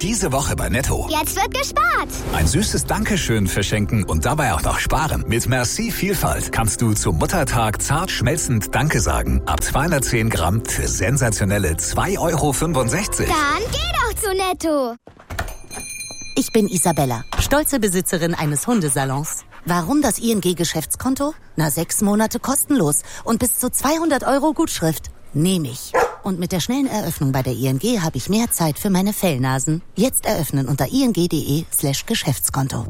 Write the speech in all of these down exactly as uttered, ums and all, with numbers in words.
Diese Woche bei Netto. Jetzt wird gespart. Ein süßes Dankeschön verschenken und dabei auch noch sparen. Mit Merci Vielfalt kannst du zum Muttertag zart schmelzend Danke sagen. Ab zweihundertzehn Gramm für sensationelle zwei Euro fünfundsechzig. Dann geh doch zu Netto. Ich bin Isabella, stolze Besitzerin eines Hundesalons. Warum das I N G-Geschäftskonto? Na, sechs Monate kostenlos und bis zu zweihundert Euro Gutschrift. Nehme ich. Und mit der schnellen Eröffnung bei der I N G habe ich mehr Zeit für meine Fellnasen. Jetzt eröffnen unter ing.de slash Geschäftskonto.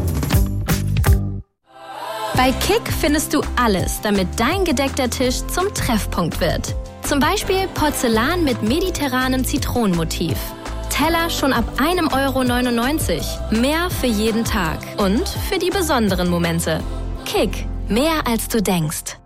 Bei Kick findest du alles, damit dein gedeckter Tisch zum Treffpunkt wird. Zum Beispiel Porzellan mit mediterranem Zitronenmotiv. Teller schon ab einem Euro neunundneunzig. Mehr für jeden Tag und für die besonderen Momente. Kick, mehr als du denkst.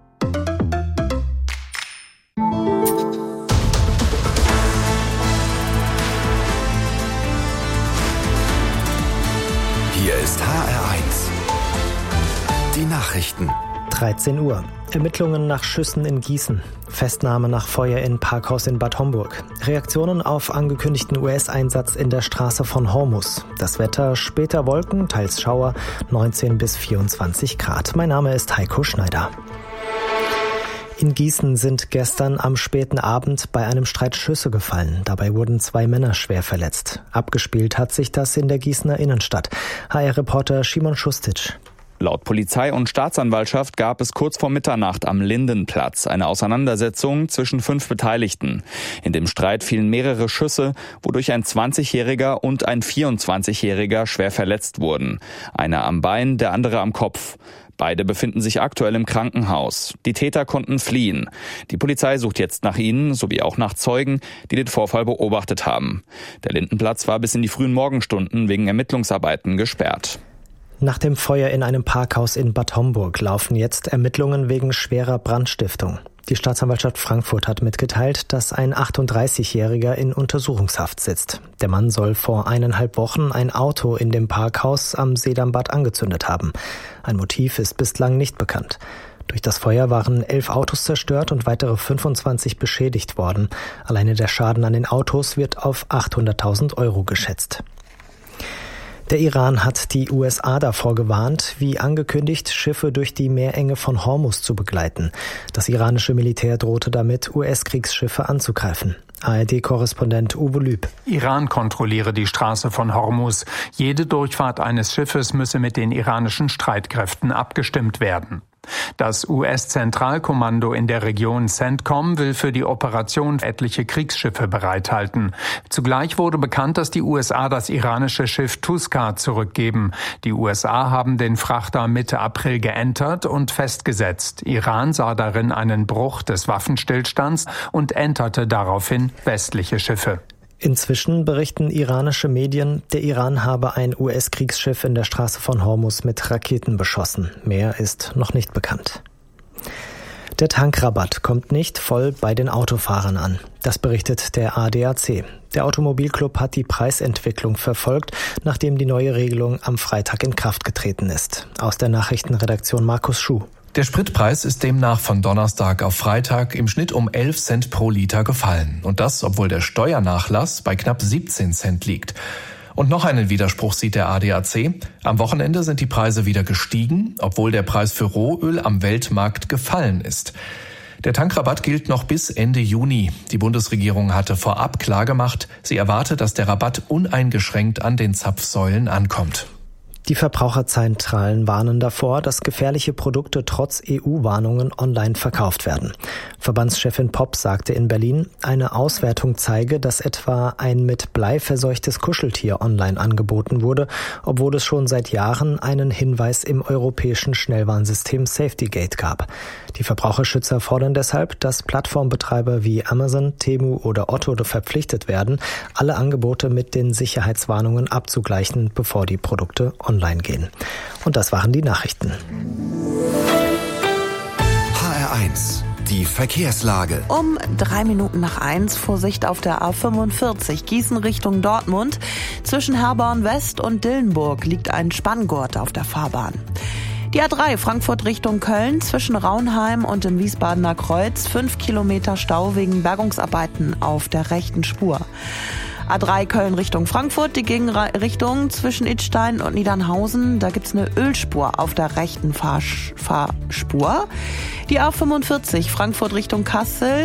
Hier ist H R eins. Die Nachrichten. dreizehn Uhr. Ermittlungen nach Schüssen in Gießen. Festnahme nach Feuer in Parkhaus in Bad Homburg. Reaktionen auf angekündigten U S-Einsatz in der Straße von Hormuz. Das Wetter, später Wolken, teils Schauer, neunzehn bis vierundzwanzig Grad. Mein Name ist Heiko Schneider. In Gießen sind gestern am späten Abend bei einem Streit Schüsse gefallen. Dabei wurden zwei Männer schwer verletzt. Abgespielt hat sich das in der Gießener Innenstadt. H R-Reporter Simon Schustic. Laut Polizei und Staatsanwaltschaft gab es kurz vor Mitternacht am Lindenplatz eine Auseinandersetzung zwischen fünf Beteiligten. In dem Streit fielen mehrere Schüsse, wodurch ein zwanzigjähriger und ein vierundzwanzigjähriger schwer verletzt wurden. Einer am Bein, der andere am Kopf. Beide befinden sich aktuell im Krankenhaus. Die Täter konnten fliehen. Die Polizei sucht jetzt nach ihnen, sowie auch nach Zeugen, die den Vorfall beobachtet haben. Der Lindenplatz war bis in die frühen Morgenstunden wegen Ermittlungsarbeiten gesperrt. Nach dem Feuer in einem Parkhaus in Bad Homburg laufen jetzt Ermittlungen wegen schwerer Brandstiftung. Die Staatsanwaltschaft Frankfurt hat mitgeteilt, dass ein achtunddreißigjähriger in Untersuchungshaft sitzt. Der Mann soll vor eineinhalb Wochen ein Auto in dem Parkhaus am Seedambad angezündet haben. Ein Motiv ist bislang nicht bekannt. Durch das Feuer waren elf Autos zerstört und weitere fünfundzwanzig beschädigt worden. Alleine der Schaden an den Autos wird auf achthunderttausend Euro geschätzt. Der Iran hat die U S A davor gewarnt, wie angekündigt, Schiffe durch die Meerenge von Hormuz zu begleiten. Das iranische Militär drohte damit, U S-Kriegsschiffe anzugreifen. A R D-Korrespondent Uwe Lüb. Iran kontrolliere die Straße von Hormuz. Jede Durchfahrt eines Schiffes müsse mit den iranischen Streitkräften abgestimmt werden. Das U S-Zentralkommando in der Region CENTCOM will für die Operation etliche Kriegsschiffe bereithalten. Zugleich wurde bekannt, dass die U S A das iranische Schiff Tuskar zurückgeben. Die U S A haben den Frachter Mitte April geentert und festgesetzt. Iran sah darin einen Bruch des Waffenstillstands und enterte daraufhin westliche Schiffe. Inzwischen berichten iranische Medien, der Iran habe ein U S-Kriegsschiff in der Straße von Hormuz mit Raketen beschossen. Mehr ist noch nicht bekannt. Der Tankrabatt kommt nicht voll bei den Autofahrern an. Das berichtet der A D A C. Der Automobilclub hat die Preisentwicklung verfolgt, nachdem die neue Regelung am Freitag in Kraft getreten ist. Aus der Nachrichtenredaktion Markus Schuh. Der Spritpreis ist demnach von Donnerstag auf Freitag im Schnitt um elf Cent pro Liter gefallen. Und das, obwohl der Steuernachlass bei knapp siebzehn Cent liegt. Und noch einen Widerspruch sieht der A D A C. Am Wochenende sind die Preise wieder gestiegen, obwohl der Preis für Rohöl am Weltmarkt gefallen ist. Der Tankrabatt gilt noch bis Ende Juni. Die Bundesregierung hatte vorab klargemacht, sie erwartet, dass der Rabatt uneingeschränkt an den Zapfsäulen ankommt. Die Verbraucherzentralen warnen davor, dass gefährliche Produkte trotz E U-Warnungen online verkauft werden. Verbandschefin Popp sagte in Berlin, eine Auswertung zeige, dass etwa ein mit Blei verseuchtes Kuscheltier online angeboten wurde, obwohl es schon seit Jahren einen Hinweis im europäischen Schnellwarnsystem SafetyGate gab. Die Verbraucherschützer fordern deshalb, dass Plattformbetreiber wie Amazon, Temu oder Otto verpflichtet werden, alle Angebote mit den Sicherheitswarnungen abzugleichen, bevor die Produkte online gehen. Und das waren die Nachrichten. H R eins. Die Verkehrslage. Um drei Minuten nach eins Vorsicht auf der A fünfundvierzig Gießen Richtung Dortmund. Zwischen Herborn West und Dillenburg liegt ein Spanngurt auf der Fahrbahn. Die A drei Frankfurt Richtung Köln zwischen Raunheim und dem Wiesbadener Kreuz. Fünf Kilometer Stau wegen Bergungsarbeiten auf der rechten Spur. A drei Köln Richtung Frankfurt, die Gegenrichtung zwischen Idstein und Niedernhausen. Da gibt's eine Ölspur auf der rechten Fahrspur. Die A fünfundvierzig Frankfurt Richtung Kassel.